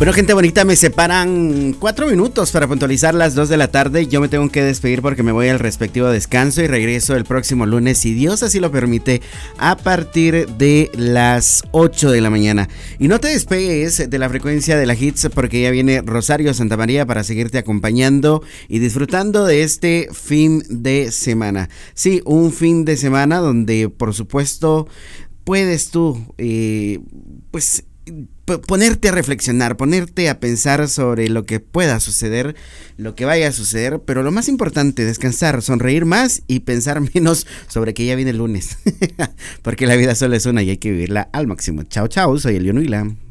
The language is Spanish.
Bueno, gente bonita, me separan 4 minutos para puntualizar las 2 de la tarde. Yo me tengo que despedir porque me voy al respectivo descanso y regreso el próximo lunes, si Dios así lo permite, a partir de las 8 de la mañana. Y no te despegues de la frecuencia de la Hits porque ya viene Rosario Santamaría para seguirte acompañando y disfrutando de este fin de semana. Sí, un fin de semana donde, por supuesto, puedes tú, pues, ponerte a reflexionar, ponerte a pensar sobre lo que pueda suceder, lo que vaya a suceder, pero lo más importante, descansar, sonreír más y pensar menos sobre que ya viene el lunes, porque la vida solo es una y hay que vivirla al máximo. Chao, chao, soy Elio Nuila.